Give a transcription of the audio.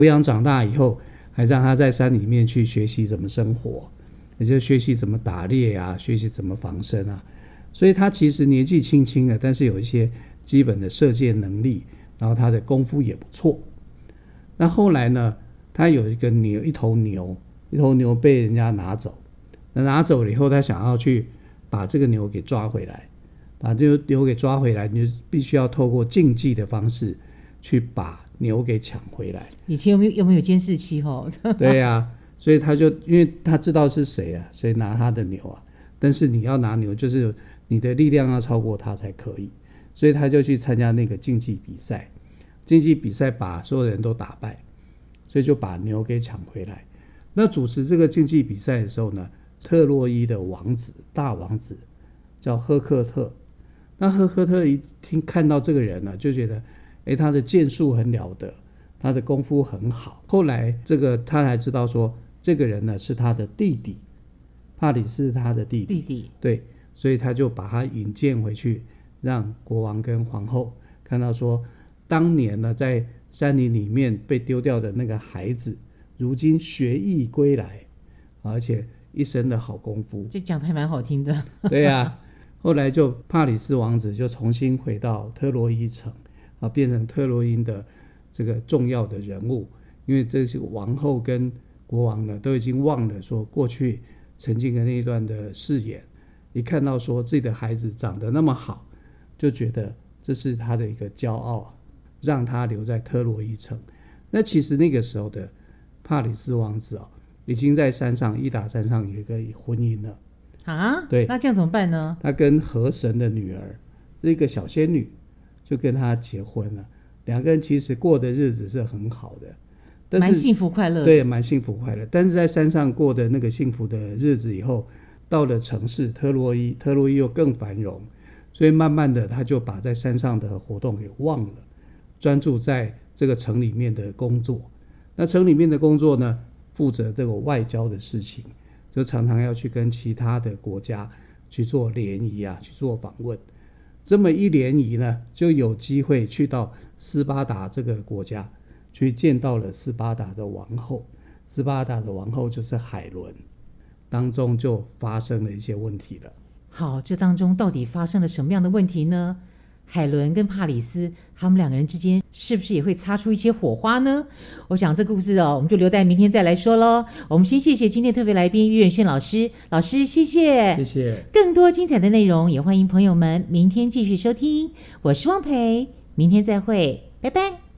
抚养长大以后，还让他在山里面去学习怎么生活，也就是学习怎么打猎啊，学习怎么防身啊。所以他其实年纪轻轻的，但是有一些基本的射箭能力，然后他的功夫也不错。那后来呢，他有一头牛被人家拿走，拿走了以后，他想要去把这个牛给抓回来，把这个牛给抓回来，你就必须要透过竞技的方式去把牛给抢回来。 以前有没有监视器对啊，所以他就因为他知道是谁啊，谁拿他的牛啊，但是你要拿牛，就是你的力量要超过他才可以，所以他就去参加那个竞技比赛。竞技比赛把所有人都打败，所以就把牛给抢回来。那主持这个竞技比赛的时候呢，特洛伊的大王子叫赫克特。那赫克特一看到这个人呢，就觉得他的剑术很了得，他的功夫很好。后来他才知道说，这个人呢是他的弟弟，帕里斯他的弟弟。对，所以他就把他引荐回去，让国王跟皇后看到说，当年呢在山林里面被丢掉的那个孩子，如今学艺归来，而且一身的好功夫。 这讲的还蛮好听的。 对啊，后来就帕里斯王子就重新回到特洛伊城，变成特洛伊的这个重要的人物。因为这些王后跟国王呢都已经忘了说过去曾经的那一段的誓言，一看到说自己的孩子长得那么好，就觉得这是他的一个骄傲，让他留在特洛伊城。那其实那个时候的帕里斯王子已经在伊达山上有一个婚姻了啊。 对， 那这样怎么办呢？ 他跟河神的女儿一个小仙女就跟他结婚了，两个人其实过的日子是很好的，但是蛮幸福快乐的。 对，蛮幸福快乐。但是在山上过的那个幸福的日子以后，到了城市特洛伊又更繁荣，所以慢慢的他就把在山上的活动给忘了，专注在这个城里面的工作。那城里面的工作呢，负责这个外交的事情，就常常要去跟其他的国家去做联谊啊，去做访问。这么一联谊呢，就有机会去到斯巴达这个国家，去见到了斯巴达的王后。斯巴达的王后就是海伦，当中就发生了一些问题了。 好，这当中到底发生了什么样的问题呢？海伦跟帕里斯他们两个人之间是不是也会擦出一些火花呢？我想这个故事我们就留待明天再来说咯。我们先谢谢今天特别来宾于远轩老师，谢谢。 谢谢。 更多精彩的内容也欢迎朋友们明天继续收听。我是汪培，明天再会，拜拜。